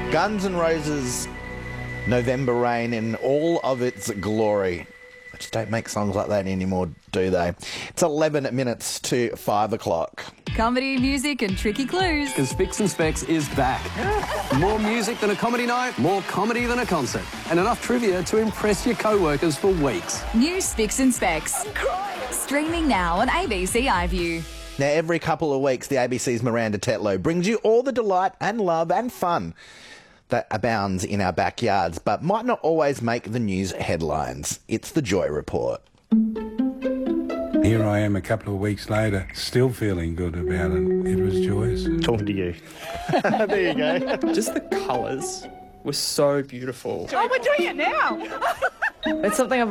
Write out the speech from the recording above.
Guns N' Roses' November Rain in all of its glory. They just don't make songs like that anymore, do they? It's 11 minutes to 5 o'clock. Comedy, music and tricky clues. Because Spicks and Specs is back. More music than a comedy night, more comedy than a concert. And enough trivia to impress your co-workers for weeks. New Spicks and Specs. Streaming now on ABC iView. Now, every couple of weeks, the ABC's Miranda Tetlow brings you all the delight and love and fun that abounds in our backyards, but might not always make the news headlines. It's the Joy Report. Here I am a couple of weeks later, still feeling good about it. It was joyous. Talking to you. There you go. Just the colours were so beautiful. Oh, we're doing it now! It's something I've